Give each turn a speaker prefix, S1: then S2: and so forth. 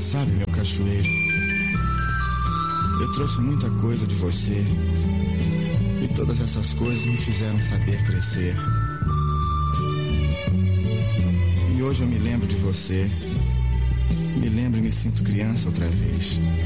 S1: Sabe, meu cachoeiro, eu trouxe muita coisa de você, e todas essas coisas me fizeram saber crescer. E hoje eu me lembro de você, me lembro e me sinto criança outra vez.